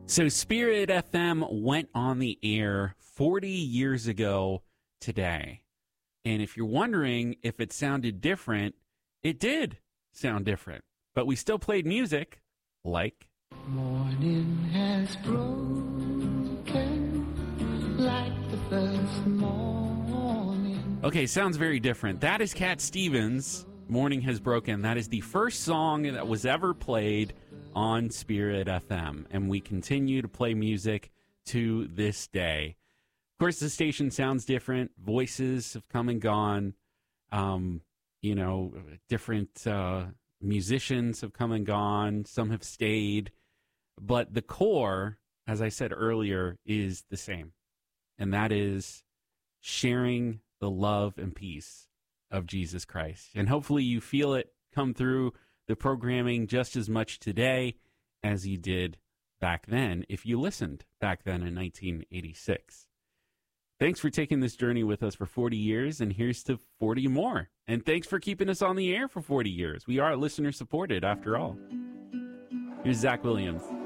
So Spirit FM went on the air 40 years ago today. And if you're wondering if it sounded different, it did sound different. But we still played music like... Morning has broken like the first morning. Okay, sounds very different. That is Cat Stevens, Morning Has Broken. That is the first song that was ever played on Spirit FM, and we continue to play music to this day. Of course, the station sounds different. Voices have come and gone. Different musicians have come and gone. Some have stayed. But the core, as I said earlier, is the same. And that is sharing the love and peace of Jesus Christ. And hopefully you feel it come through the programming just as much today as you did back then, if you listened back then in 1986. Thanks for taking this journey with us for 40 years, and here's to 40 more. And thanks for keeping us on the air for 40 years. We are listener-supported, after all. Here's Zach Williams.